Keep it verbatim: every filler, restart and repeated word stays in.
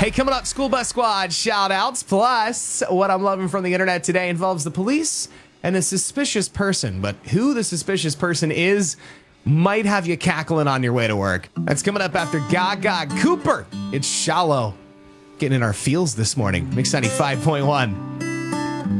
Hey, coming up, School Bus Squad shout outs. Plus, what I'm loving from the internet today involves the police and a suspicious person. But who the suspicious person is might have you cackling on your way to work. That's coming up after Gaga Cooper. It's Shallow. Getting in our feels this morning. Mix ninety-five point one.